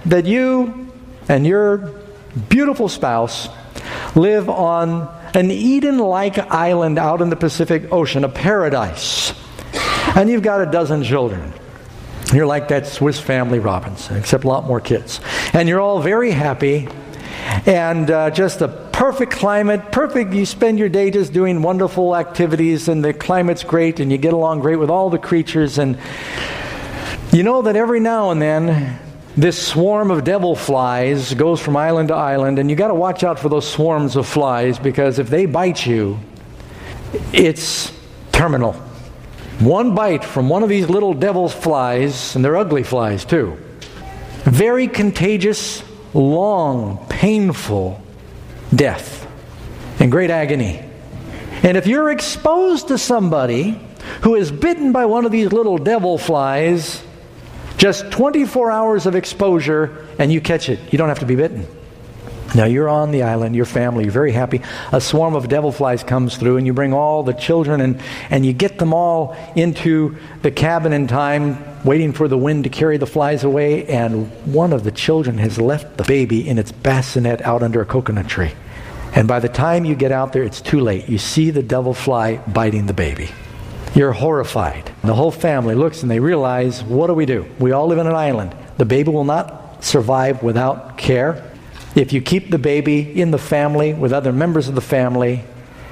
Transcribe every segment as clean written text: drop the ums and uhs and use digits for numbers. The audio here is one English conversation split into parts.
that you and your beautiful spouse live on an Eden-like island out in the Pacific Ocean, a paradise. And you've got a dozen children. You're like that Swiss Family Robinson, except a lot more kids. And you're all very happy, and just a perfect climate, perfect. You spend your day just doing wonderful activities, and the climate's great, and you get along great with all the creatures. And you know that every now and then, this swarm of devil flies goes from island to island, and you got to watch out for those swarms of flies, because if they bite you, it's terminal. One bite from one of these little devil flies, and they're ugly flies too. Very contagious, long, painful death and great agony. And if you're exposed to somebody who is bitten by one of these little devil flies, just 24 hours of exposure and you catch it. You don't have to be bitten. Now you're on the island, your family, you're very happy. A swarm of devil flies comes through, and you bring all the children and you get them all into the cabin in time, waiting for the wind to carry the flies away, and one of the children has left the baby in its bassinet out under a coconut tree. And by the time you get out there, it's too late. You see the devil fly biting the baby. You're horrified. The whole family looks and they realize, what do? We all live on an island. The baby will not survive without care. If you keep the baby in the family with other members of the family,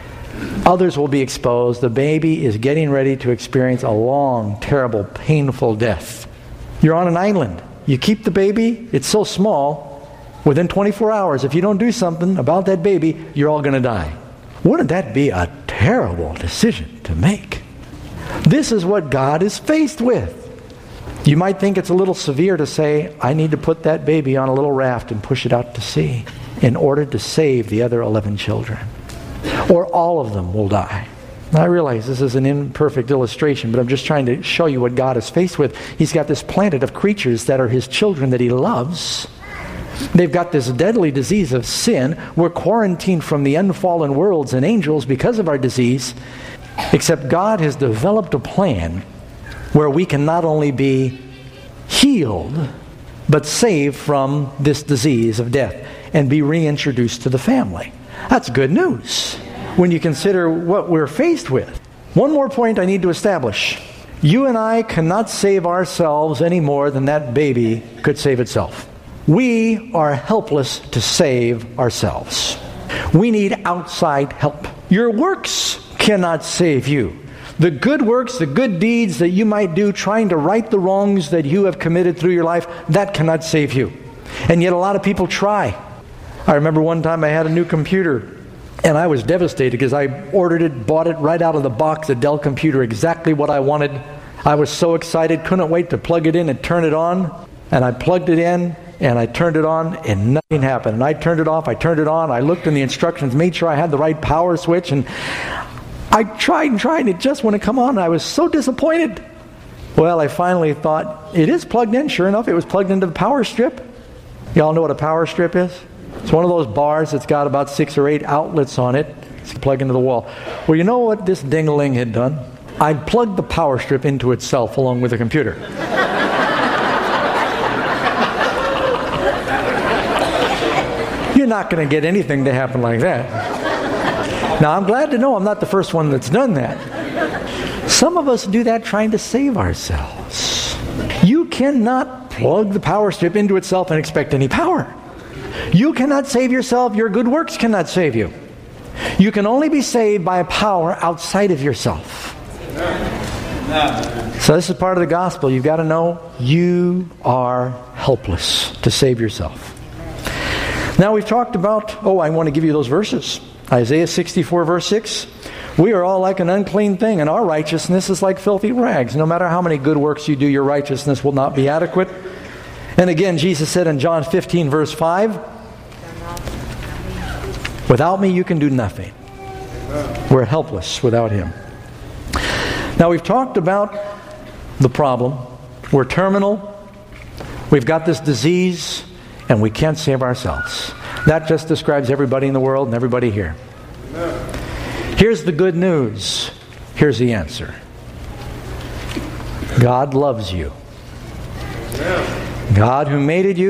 others will be exposed. The baby is getting ready to experience a long, terrible, painful death. You're on an island. You keep the baby, it's so small, within 24 hours, if you don't do something about that baby, you're all going to die. Wouldn't that be a terrible decision to make? This is what God is faced with. You might think it's a little severe to say, I need to put that baby on a little raft and push it out to sea in order to save the other 11 children. Or all of them will die. Now, I realize this is an imperfect illustration, but I'm just trying to show you what God is faced with. He's got this planet of creatures that are His children that He loves. They've got this deadly disease of sin. We're quarantined from the unfallen worlds and angels because of our disease. Except God has developed a plan where we can not only be healed, but saved from this disease of death and be reintroduced to the family. That's good news when you consider what we're faced with. One more point I need to establish. You and I cannot save ourselves any more than that baby could save itself. We are helpless to save ourselves. We need outside help. Your works cannot save you. The good works, the good deeds that you might do trying to right the wrongs that you have committed through your life, that cannot save you. And yet a lot of people try. I remember one time I had a new computer, and I was devastated because I ordered it, bought it right out of the box, a Dell computer, exactly what I wanted. I was so excited, couldn't wait to plug it in and turn it on. And I plugged it in, and I turned it on, and nothing happened. And I turned it off, I turned it on, I looked in the instructions, made sure I had the right power switch, and I tried, and it just wouldn't come on, and I was so disappointed. Well, I finally thought, it is plugged in. Sure enough, it was plugged into the power strip. Y'all know what a power strip is? It's one of those bars that's got about 6 or 8 outlets on it. It's plugged into the wall. Well, you know what this ding-a-ling had done? I plugged the power strip into itself along with the computer. You're not going to get anything to happen like that. Now, I'm glad to know I'm not the first one that's done that. Some of us do that trying to save ourselves. You cannot plug the power strip into itself and expect any power. You cannot save yourself. Your good works cannot save you. You can only be saved by a power outside of yourself. So this is part of the gospel. You've got to know you are helpless to save yourself. Now we've talked about, I want to give you those verses. Isaiah 64 verse 6. We are all like an unclean thing, and our righteousness is like filthy rags. No matter how many good works you do, your righteousness will not be adequate. And again, Jesus said in John 15 verse 5, without me you can do nothing. We're helpless without Him. Now we've talked about the problem. We're terminal. We've got this disease, and we can't save ourselves. That just describes everybody in the world and everybody here. Here's the good news. Here's the answer. God loves you. God who made you